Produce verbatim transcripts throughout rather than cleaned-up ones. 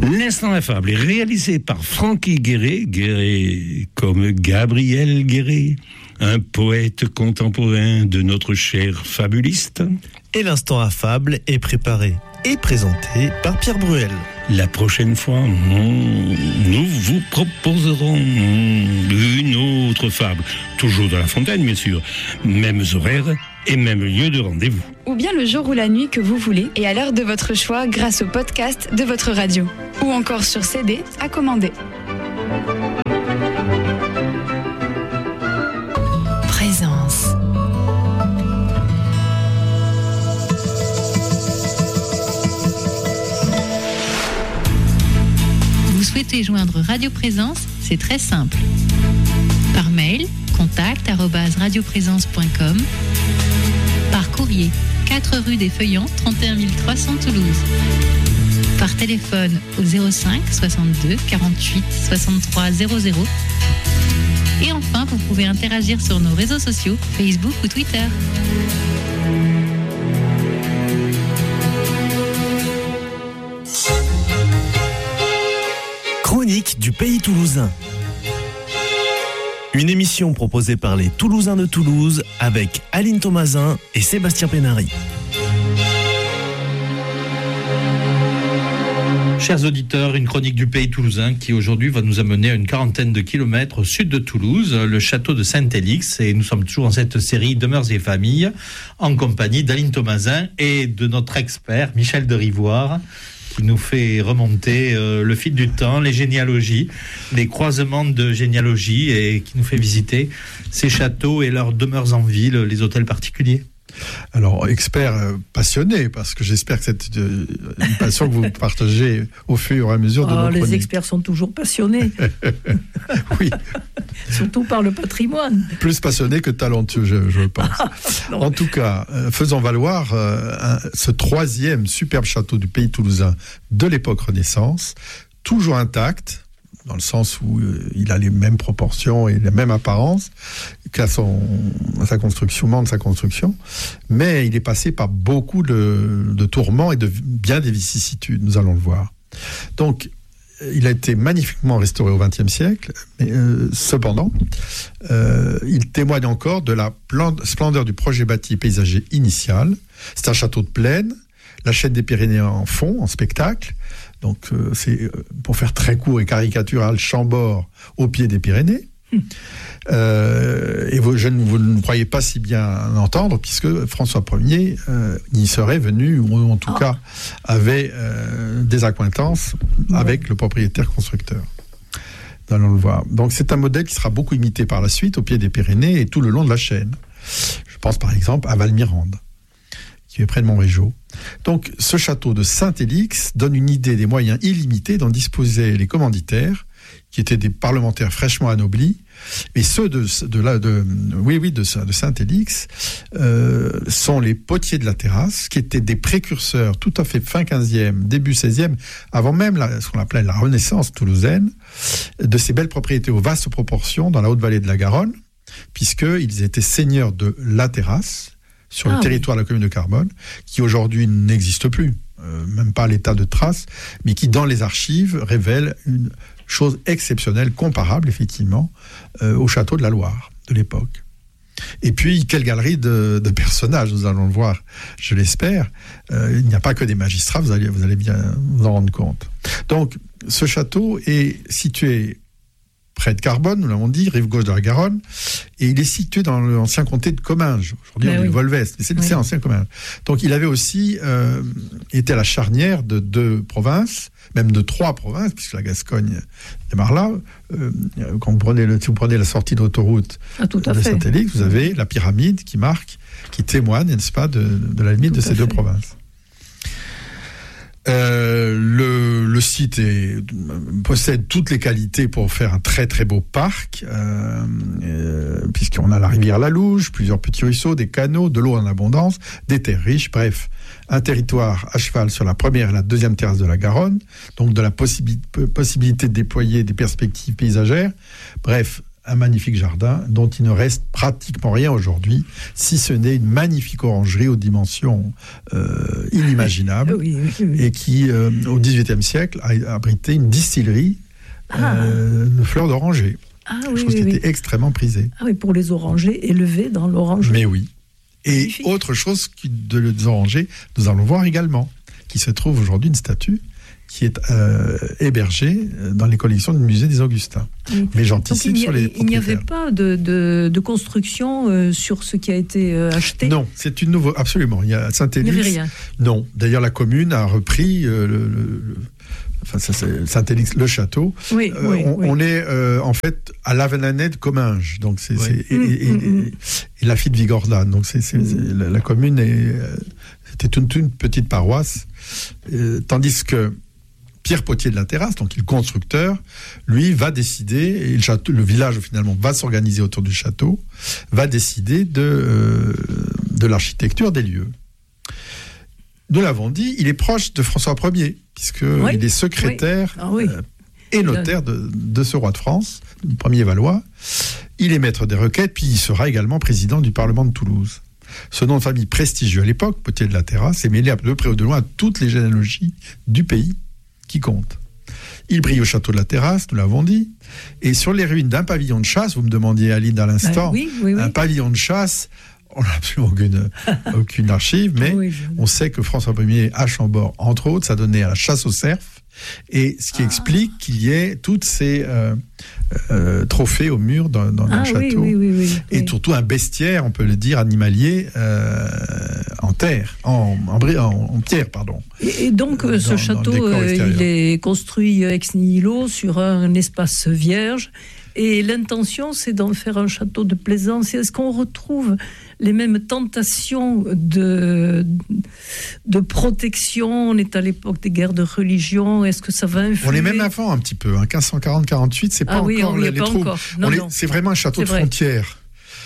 L'instant affable est réalisé par Francky Guéret, Guéret comme Gabriel Guéret, un poète contemporain de notre cher fabuliste. Et l'instant affable est préparé et présenté par Pierre Bruel. La prochaine fois, nous vous proposerons une autre fable, toujours dans La Fontaine, bien sûr, mêmes horaires et même lieu de rendez-vous. Ou bien le jour ou la nuit que vous voulez et à l'heure de votre choix grâce au podcast de votre radio. Ou encore sur C D à commander. Présence. Vous souhaitez joindre Radio Présence? C'est très simple. Par mail, contact arobase radioprésence point com. Par courrier, quatre rue des Feuillants, trente et un mille trois cents Toulouse. Par téléphone au zéro cinq soixante-deux quarante-huit soixante-trois zéro zéro. Et enfin, vous pouvez interagir sur nos réseaux sociaux, Facebook ou Twitter. Chronique du Pays Toulousain. Une émission proposée par les Toulousains de Toulouse avec Aline Thomasin et Sébastien Pénary. Chers auditeurs, une chronique du Pays Toulousain qui aujourd'hui va nous amener à une quarantaine de kilomètres au sud de Toulouse, le château de Saint-Élix. Et nous sommes toujours dans cette série Demeures et Familles en compagnie d'Aline Thomasin et de notre expert Michel de Rivoire, qui nous fait remonter euh, le fil du temps, les généalogies, les croisements de généalogies et qui nous fait visiter ces châteaux et leurs demeures en ville, les hôtels particuliers. Alors, expert euh, passionné, parce que j'espère que c'est euh, une passion que vous partagez au fur et à mesure de oh, nos chroniques. Les experts sont toujours passionnés. Oui. Surtout par le patrimoine. Plus passionné que talentueux, je, je pense. En tout cas, euh, faisons valoir euh, un, ce troisième superbe château du Pays Toulousain de l'époque Renaissance, toujours intact, dans le sens où euh, il a les mêmes proportions et la même apparence qu'à son, à sa construction, au moment de sa construction, mais il est passé par beaucoup de, de tourments et de bien des vicissitudes, nous allons le voir. Donc, il a été magnifiquement restauré au vingtième siècle, mais euh, cependant, euh, il témoigne encore de la plan- splendeur du projet bâti paysager initial. C'est un château de plaine, la chaîne des Pyrénées en fond, en spectacle. Donc, euh, c'est, euh, pour faire très court et caricatural, Chambord au pied des Pyrénées. Hum. Euh, et vous, je, vous ne croyez pas si bien entendre, puisque François Ier euh, y serait venu, ou en tout oh. cas avait euh, des accointances ouais. avec le propriétaire constructeur. Nous allons le voir. Donc, c'est un modèle qui sera beaucoup imité par la suite au pied des Pyrénées et tout le long de la chaîne. Je pense par exemple à Valmirande, qui est près de Montrégeau. Donc, ce château de Saint-Élix donne une idée des moyens illimités dont disposaient les commanditaires, qui étaient des parlementaires fraîchement anoblis, et ceux de, de, la, de, oui, oui, de, de Saint-Élix euh, sont les potiers de la terrasse, qui étaient des précurseurs tout à fait fin quinzième, début seizième, avant même la, ce qu'on appelait la Renaissance toulousaine, de ces belles propriétés aux vastes proportions dans la haute vallée de la Garonne, puisqu'ils étaient seigneurs de la terrasse, sur ah, le territoire oui. de la commune de Carbone, qui aujourd'hui n'existe plus, euh, même pas à l'état de trace, mais qui, dans les archives, révèle une chose exceptionnelle, comparable, effectivement, euh, au château de la Loire de l'époque. Et puis, quelle galerie de, de personnages, nous allons le voir, je l'espère. Euh, il n'y a pas que des magistrats, vous allez, vous allez bien vous en rendre compte. Donc, ce château est situé près de Carbone, nous l'avons dit, rive gauche de la Garonne, et il est situé dans l'ancien comté de Comminges. Aujourd'hui, on dit oui. Volvest, mais c'est oui. l'ancien Comminges. Donc, il avait aussi euh, été à la charnière de deux provinces, même de trois provinces, puisque la Gascogne démarre là. Euh, quand vous prenez le, si vous prenez la sortie d'autoroute ah, de Saint-Élix, vous avez la pyramide qui marque, qui témoigne, n'est-ce pas, de, de la limite tout de ces deux provinces. Euh, le, le site est, possède toutes les qualités pour faire un très très beau parc, euh, euh, puisqu'on a la rivière La Louge, plusieurs petits ruisseaux, des canaux, de l'eau en abondance, des terres riches, bref, un territoire à cheval sur la première et la deuxième terrasse de la Garonne, donc de la possibi- possibilité de déployer des perspectives paysagères, bref, un magnifique jardin dont il ne reste pratiquement rien aujourd'hui, si ce n'est une magnifique orangerie aux dimensions euh, inimaginables, oui, oui, oui. et qui, euh, au dix-huitième siècle, a abrité une distillerie Ah. euh, de fleurs d'oranger. Ah oui, chose oui, qui oui. était extrêmement prisée. Ah oui, pour les orangers élevés dans l'oranger. Mais oui. Et Magnifique. autre chose que de les orangers, nous allons voir également, qui se trouve aujourd'hui une statue qui est euh, hébergée dans les collections du musée des Augustins. Oui. Mais Donc, j'anticipe il n'y a- sur les il n'y avait propriétaires. pas de, de, de construction euh, sur ce qui a été euh, acheté. Non, c'est une nouveauté. Absolument. Il y a Il n'y avait Saint-Élix. rien. Non. D'ailleurs, la commune a repris euh, le, le- le- enfin, ça, c'est Saint-Élix, le château. Oui, Euh, oui, on, oui. on est euh, en fait à l'Avenanais de Comminges, donc c'est, Oui. c'est- et, Mm, et- mm, mm. et- et la fille de Vigordane. Donc c'est, c'est- c'est- la, la commune est, euh, c'était une, une petite paroisse, euh, tandis que Pierre Potier de la Terrasse, donc il est constructeur, lui va décider, et le, château, le village finalement va s'organiser autour du château, va décider de, euh, de l'architecture des lieux. Nous l'avons dit, il est proche de François Ier, puisqu'il Oui, est secrétaire Ah oui. euh, et notaire de, de ce roi de France, le premier Valois. Il est maître des requêtes, puis il sera également président du Parlement de Toulouse. Ce nom de famille prestigieux à l'époque, Potier de la Terrasse, est mêlé à de près ou de loin à toutes les généalogies du pays qui comptent. Il brille au château de la Terrasse, nous l'avons dit, et sur les ruines d'un pavillon de chasse, vous me demandiez Aline à l'instant, Ah, oui, oui, oui. un pavillon de chasse, on n'a absolument aucune, aucune archive, mais Oui, je- on sait que François Ier à Chambord, entre autres, ça donnait à la chasse aux cerfs, et ce qui Ah. explique qu'il y ait toutes ces euh, euh, trophées au mur dans, dans Ah le château. oui, oui, oui, oui. Et oui. surtout un bestiaire, on peut le dire, animalier euh, en terre, en, en, bri- en, en pierre, pardon. Et, et donc, euh, dans- ce dans le château, décor euh, extérieur. il est construit ex nihilo sur un espace vierge. Et l'intention, c'est d'en faire un château de plaisance. Est-ce qu'on retrouve les mêmes tentations de, de protection? On est à l'époque des guerres de religion. Est-ce que ça va influer? On est même avant un petit peu, hein, quinze cent quarante quarante-huit, c'est pas Ah oui, encore on y les, est les pas troubles. encore. Non, On est- non. C'est vraiment un château C'est de vrai. frontière.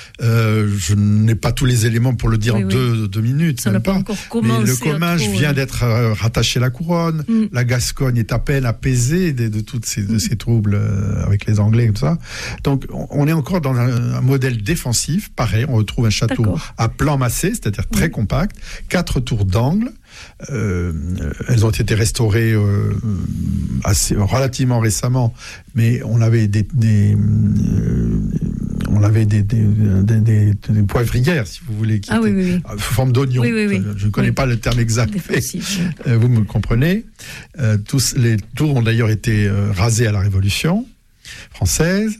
Euh, je n'ai pas tous les éléments pour le dire Oui, en oui. deux, deux minutes. Ça même n'a pas pas. encore Mais commencé. le à Comminges trop, vient euh, d'être euh, rattaché à la couronne. Mm. La Gascogne est à peine apaisée de, de tous ces, de ces troubles euh, avec les Anglais et tout ça. Donc, on, on est encore dans un, un modèle défensif. Pareil, on retrouve un château D'accord. à plan massé, c'est-à-dire très Oui. compact, quatre tours d'angle. Euh, elles ont été restaurées euh, assez relativement récemment, mais on avait des, des euh, on avait des, des, des, des- des poivrières, si vous voulez, qui Ah oui, étaient oui, oui. en forme d'oignon. Oui, oui, oui. Je ne connais Oui. pas le terme exact. mais, Défensif. euh, vous me comprenez. Euh, tous les tours ont d'ailleurs été euh, rasés à la Révolution française.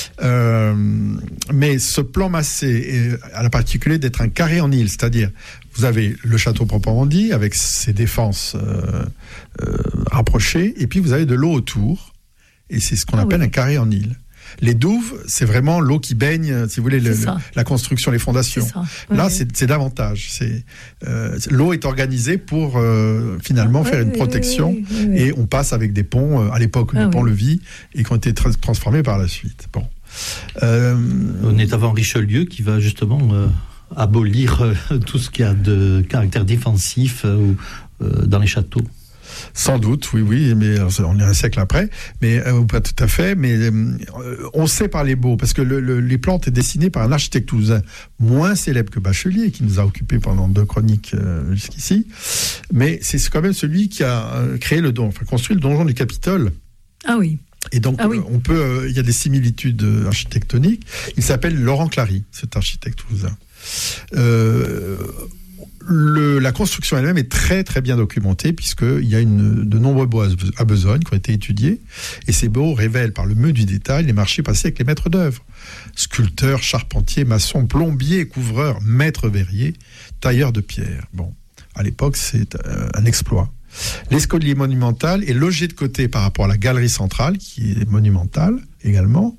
Euh, mais ce plan massé est- a la particularité d'être un carré en île, c'est-à-dire vous avez le château proprement dit, avec ses défenses euh, euh, rapprochées, et puis vous avez de l'eau autour, et c'est ce qu'on Ah appelle oui. un carré en île. Les douves, c'est vraiment l'eau qui baigne, si vous voulez, le- C'est ça. le- la construction, les fondations. C'est ça. Là, Oui, c'est c'est davantage. C'est euh, l'eau est organisée pour euh, finalement oui. faire une Oui, oui, protection, oui, oui, oui. et on passe avec des ponts euh, à l'époque Ah des oui. ponts-levis et qui ont été tra- transformés par la suite. Bon. Euh, On est avant Richelieu qui va justement euh, abolir euh, tout ce qui a de caractère défensif euh, ou, euh, dans les châteaux. Sans doute, oui, oui, mais alors, on est un siècle après, mais euh, pas tout à fait. Mais euh, on sait par les baux, parce que le, le, les plans étaient dessinés par un architecte toulousain moins célèbre que Bachelier, qui nous a occupés pendant deux chroniques euh, jusqu'ici. Mais c'est quand même celui qui a euh, créé le don, enfin construit le donjon du Capitole. Ah oui. Et donc, Ah oui. euh, on peut, euh, il y a des similitudes euh, architectoniques. Il s'appelle Laurent Clary, cet architecte toulousain. Euh, le, la construction elle-même est très très bien documentée, puisqu'il y a une, de nombreux baux à besogne qui ont été étudiés, et ces baux révèlent par le mieux du détail les marchés passés avec les maîtres d'œuvre. Sculpteurs, charpentiers, maçons, plombiers, couvreurs, maîtres verriers, tailleurs de pierre. Bon, à l'époque, c'est euh, un exploit. L'escalier monumental est logé de côté par rapport à la galerie centrale, qui est monumentale également,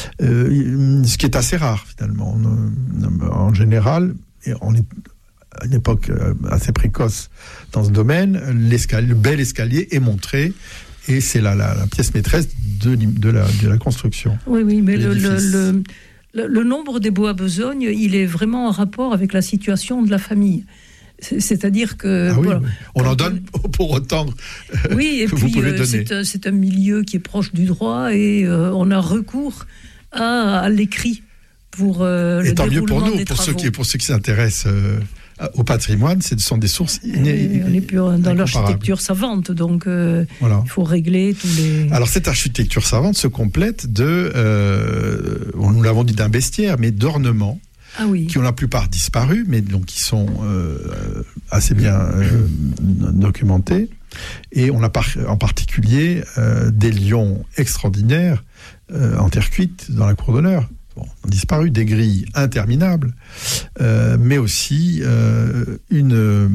euh, ce qui est assez rare finalement. On, en général, on est à une époque assez précoce dans ce domaine, l'escalier, le bel escalier est montré, et c'est la, la, la pièce maîtresse de, de, la, de la construction. Oui, oui, mais le, le, L'édifice. le, le, le nombre des baux à besogne, il est vraiment en rapport avec la situation de la famille. C'est- C'est-à-dire que... Ah oui, voilà. oui. On en donne pour autant. Oui, et que puis vous pouvez euh, donner. c'est un, c'est un milieu qui est proche du droit, et euh, on a recours à, à l'écrit pour euh, le Et tant mieux déroulement pour nous, des pour ceux, travaux. qui, pour ceux qui s'intéressent euh, au patrimoine, ce sont des sources iné- On n'est plus dans incomparables. l'architecture savante, donc euh, Voilà. il faut régler tous les... Alors cette architecture savante se complète de, euh, nous l'avons dit, d'un bestiaire, mais d'ornements Ah oui. qui ont la plupart disparu, mais donc qui sont euh, assez bien euh, documentés. Et on a par, en particulier euh, des lions extraordinaires euh, en terre cuite dans la cour d'honneur. Bon, ont disparu, des grilles interminables, euh, mais aussi euh, une, euh,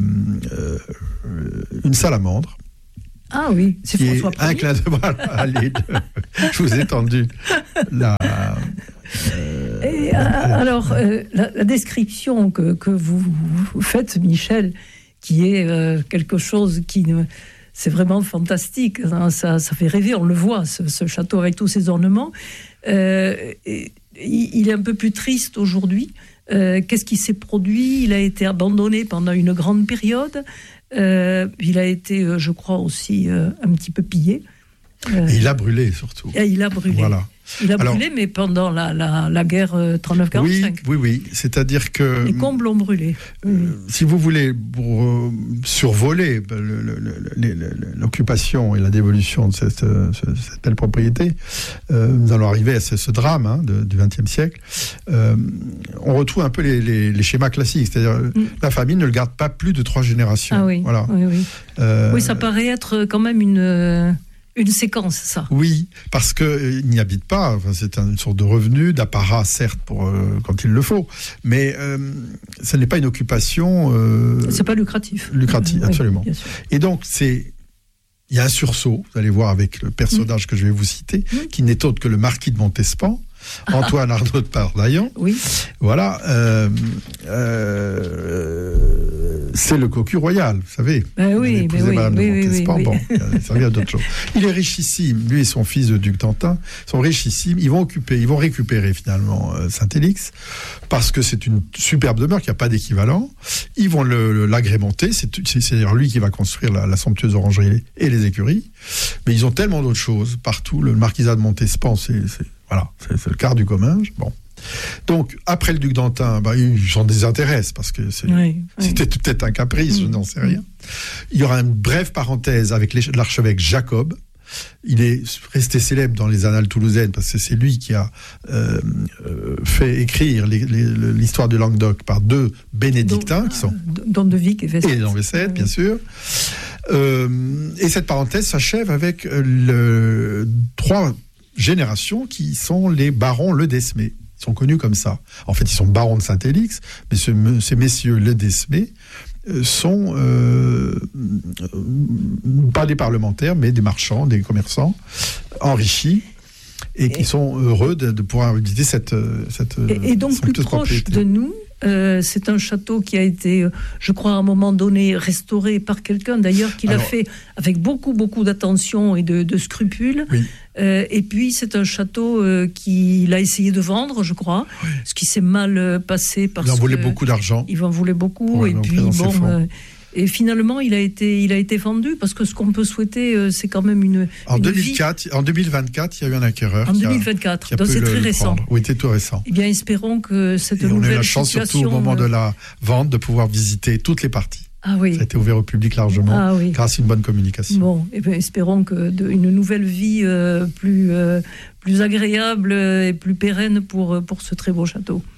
une salamandre. Ah oui, c'est qui François est un Ier. clin d'œil. Voilà, allez, je vous ai tendu la. Euh, Et, euh, alors, euh, la, la description que, que vous, vous faites, Michel, qui est euh, quelque chose qui ne... C'est vraiment fantastique, hein, ça, ça fait rêver, on le voit, ce, ce château avec tous ses ornements. Euh, et, il est un peu plus triste aujourd'hui. Euh, qu'est-ce qui s'est produit ? Il a été abandonné pendant une grande période. Euh, il a été, je crois, aussi euh, un petit peu pillé. Euh, Et il a brûlé, surtout. Et il a brûlé. Voilà. Il a Alors, brûlé, mais pendant la, la, la guerre euh, trente-neuf Oui, quarante-cinq. oui, oui. C'est-à-dire que. Les combles ont brûlé. Oui, oui. Euh, si vous voulez, pour euh, survoler le- le- le- le- le- l'occupation et la dévolution de cette, euh, ce- cette belle propriété, euh, nous allons arriver à ce, ce drame hein, de- du vingtième siècle. Euh, on retrouve un peu les, les- les schémas classiques, c'est-à-dire mm. la famille ne le garde pas plus de trois générations. Ah oui, Voilà. oui, oui. Euh, Oui, ça paraît être quand même une, euh, une séquence, ça. Oui, parce qu'il n'y habite pas. Enfin, c'est une sorte de revenu, d'apparat, certes, pour, euh, quand il le faut. Mais euh, ce n'est pas une occupation... Euh, c'est pas lucratif. Lucratif, Euh, absolument. Oui, bien sûr. Et donc, c'est... Il y a un sursaut, vous allez voir avec le personnage mmh. que je vais vous citer, mmh. qui n'est autre que le marquis de Montespan, Antoine ah. Arnaud de Pardaillan. Oui. Voilà. Euh, euh, c'est le cocu royal, vous savez. Ben oui, épousé ben oui, Madame oui, de Montespan. oui, oui, Bon, il a servi à d'autres choses. Il est richissime. Lui et son fils, le duc d'Antin, sont richissimes. Ils vont occuper, ils vont récupérer finalement euh, Saint-Élix parce que c'est une superbe demeure qui n'a pas d'équivalent. Ils vont le, le, l'agrémenter. C'est, c'est, c'est d'ailleurs lui qui va construire la, la somptueuse orangerie et les écuries. Mais ils ont tellement d'autres choses partout. Le marquisat de Montespan, c'est, c'est voilà, c'est, c'est le quart du commun. Bon. Donc, après le duc d'Antin, bah, ils s'en désintéressent parce que c'est, oui, c'était oui. peut-être un caprice, je n'en sais rien. Il y aura une brève parenthèse avec l'archevêque Jacob. Il est resté célèbre dans les annales toulousaines parce que c'est lui qui a euh, euh, fait écrire les, les, l'histoire du Languedoc par deux bénédictins Don, qui sont Don de Vic et Vessette. Et Don Vessette, bien sûr. Euh, et cette parenthèse s'achève avec le, trois générations qui sont les barons Ledesmé. Ils sont connus comme ça. En fait, ils sont barons de Saint-Élix, mais ce, ces messieurs Ledesmé sont euh, pas des parlementaires, mais des marchands, des commerçants enrichis et, et qui sont heureux de, de pouvoir visiter cette, cette et, et donc plus proche propriété. de nous. Euh, c'est un château qui a été, je crois, à un moment donné, restauré par quelqu'un, d'ailleurs, qui l'a fait avec beaucoup, beaucoup d'attention et de, de scrupules. Oui. Euh, et puis, c'est un château euh, qu'il a essayé de vendre, je crois, oui. ce qui s'est mal passé parce il en voulait que beaucoup d'argent. Il en voulait beaucoup. Ouais, et puis, bon... Euh, et finalement, il a été, il a été vendu parce que ce qu'on peut souhaiter, euh, c'est quand même une. En, une deux mille quatre, vie... en deux mille vingt-quatre, il y a eu un acquéreur. En qui deux mille vingt-quatre, a, qui a donc c'est très récent. Prendre. Oui, c'est tout récent. Eh bien, espérons que cette et nouvelle on a eu la chance, situation, surtout au moment euh... de la vente, de pouvoir visiter toutes les parties. Ah oui. Ça a été ouvert au public largement, ah oui. grâce à une bonne communication. Bon, eh bien, espérons que de, une nouvelle vie euh, plus, euh, plus agréable et plus pérenne pour, pour ce très beau château.